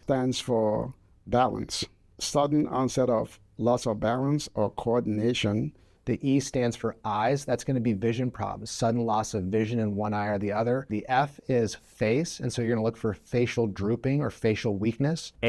stands for balance. Sudden onset of loss of balance or coordination. The E stands for eyes. That's going to be vision problems, sudden loss of vision in one eye or the other. The F is face, and so you're going to look for facial drooping or facial weakness.